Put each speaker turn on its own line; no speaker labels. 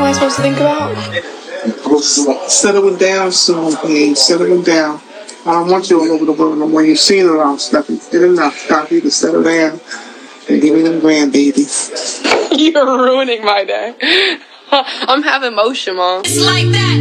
I supposed to think about?
Settle it down soon, please. Settle it down. I don't want you all over the world no more. You've seen it all, Stephanie. Did enough. Time for you to settle down and give me them grandbabies.
You're ruining my day. I'm having motion, Mom.
It's like that.